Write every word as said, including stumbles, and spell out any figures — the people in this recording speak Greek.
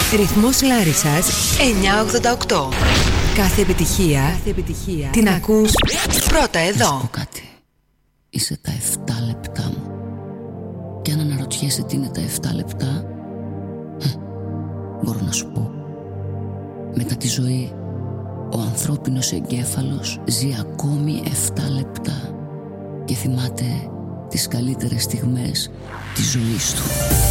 Ρυθμός Λάρισσας εννιακόσια ογδόντα οκτώ. Κάθε επιτυχία, Κάθε επιτυχία την ακούς πρώτα εδώ. Να σου πω κάτι. Είσαι τα εφτά λεπτά μου. Και αν αναρωτιέσαι τι είναι τα εφτά λεπτά, μπορώ να σου πω. Μετά τη ζωή, ο ανθρώπινος εγκέφαλος ζει ακόμη εφτά λεπτά και θυμάται τις καλύτερες στιγμές της ζωής του.